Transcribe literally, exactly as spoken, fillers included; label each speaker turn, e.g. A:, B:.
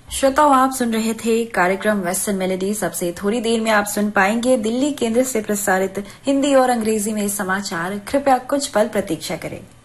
A: श्रोताओं, आप सुन रहे थे कार्यक्रम वेस्टर्न मेलोडी। सबसे थोड़ी देर में आप सुन पाएंगे दिल्ली केंद्र से प्रसारित हिंदी और अंग्रेजी में समाचार। कृपया कुछ पल प्रतीक्षा करें।